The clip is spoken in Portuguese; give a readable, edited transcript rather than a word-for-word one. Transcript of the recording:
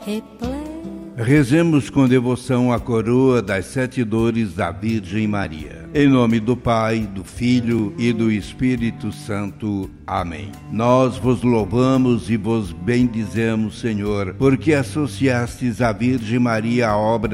Rezemos com devoção a coroa das 7 dores da Virgem Maria. Em nome do Pai, do Filho e do Espírito Santo. Amém. Nós vos louvamos e vos bendizemos, Senhor, porque associastes a Virgem Maria à obra